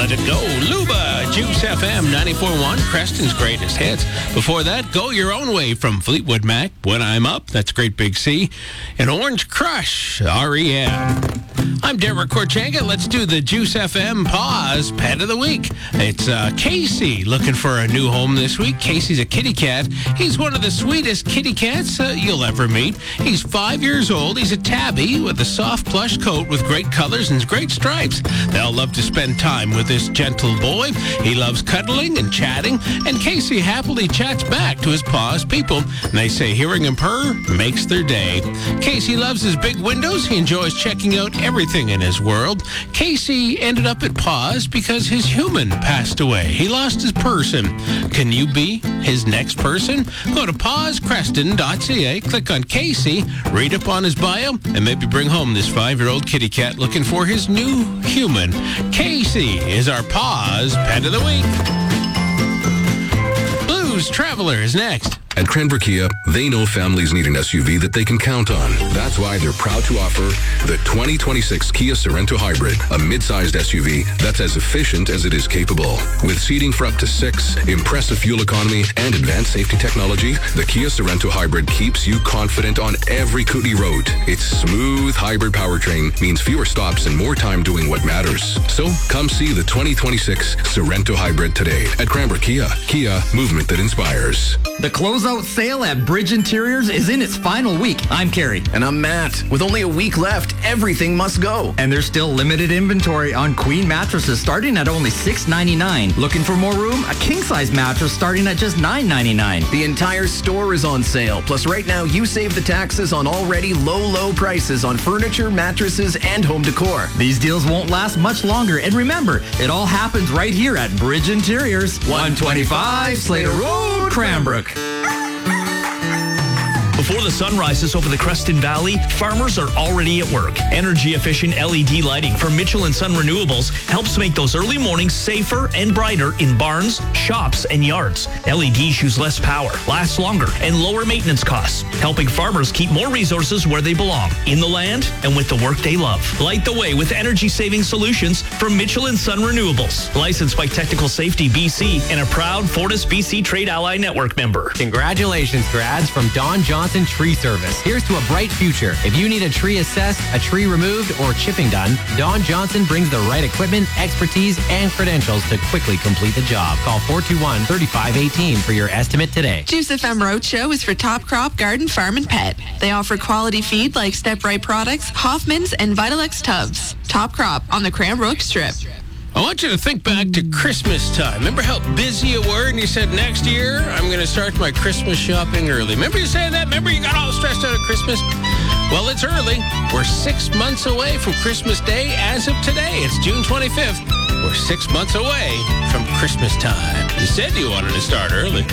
Let It Go. Luba, Juice FM 94.1, Creston's greatest hits. Before that, Go Your Own Way from Fleetwood Mac. When I'm Up, that's Great Big Sea. And Orange Crush, R.E.M. I'm Derek Korchenka. Let's do the Juice FM Pause Pet of the Week. It's Casey looking for a new home this week. Casey's a kitty cat. He's one of the sweetest kitty cats you'll ever meet. He's 5 years old. He's a tabby with a soft plush coat with great colors and great stripes. They'll love to spend time with this gentle boy. He loves cuddling and chatting, and Casey happily chats back to his paws people. And they say hearing him purr makes their day. Casey loves his big windows. He enjoys checking out everything in his world. Casey ended up at Paws because his human passed away. He lost his person. Can you be his next person? Go to pawscreston.ca, click on Casey, read up on his bio, and maybe bring home this 5-year-old kitty cat looking for his new human. Casey is our Paws Pet of the Week. Blues Traveler is next. At Cranbrook Kia, they know families need an SUV that they can count on. That's why they're proud to offer the 2026 Kia Sorento Hybrid, a mid-sized SUV that's as efficient as it is capable. With seating for up to 6, impressive fuel economy, and advanced safety technology, the Kia Sorento Hybrid keeps you confident on every Kootenay road. Its smooth hybrid powertrain means fewer stops and more time doing what matters. So come see the 2026 Sorento Hybrid today at Cranbrook Kia. Kia, movement that inspires. The closeout sale at Bridge Interiors is in its final week. I'm Kerry. And I'm Matt. With only a week left, everything must go. And there's still limited inventory on queen mattresses starting at only $6.99. Looking for more room? A king-size mattress starting at just $9.99. The entire store is on sale. Plus, right now, you save the taxes on already low prices on furniture, mattresses, and home decor. These deals won't last much longer. And remember, it all happens right here at Bridge Interiors, 125 Slater Road, Cranbrook. Before the sun rises over the Creston Valley, farmers are already at work. Energy-efficient LED lighting from Mitchell & Son Renewables helps make those early mornings safer and brighter in barns, shops, and yards. LEDs use less power, last longer, and lower maintenance costs, helping farmers keep more resources where they belong, in the land and with the work they love. Light the way with energy-saving solutions from Mitchell & Son Renewables. Licensed by Technical Safety BC and a proud Fortis BC Trade Ally Network member. Congratulations, grads, from Don Johnson Tree Service. Here's to a bright future. If you need a tree assessed, a tree removed, or chipping done, Don Johnson brings the right equipment, expertise, and credentials to quickly complete the job. Call 421-3518 for your estimate today. Juice FM Roadshow is for Top Crop Garden, Farm, and Pet. They offer quality feed like Step Right products, Hoffman's, and Vitalix tubs. Top Crop on the Cranbrook Strip. I want you to think back to Christmas time. Remember how busy you were and you said, next year, I'm going to start my Christmas shopping early. Remember you saying that? Remember you got all stressed out at Christmas? Well, it's early. We're 6 months away from Christmas Day as of today. It's June 25th. We're 6 months away from Christmas time. You said you wanted to start early.